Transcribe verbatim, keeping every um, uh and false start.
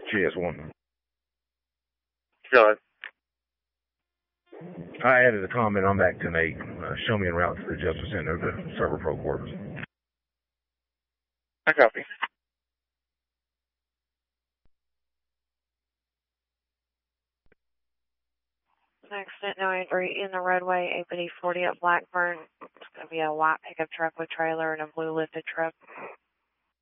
G S one. Go ahead. I added a comment on back ten eight. Uh, show me en route to the Justice Center of the Server Pro Corps. I copy. Next at nine three in the roadway, A P D forty at Blackburn. It's going to be a white pickup truck with trailer and a blue lifted truck.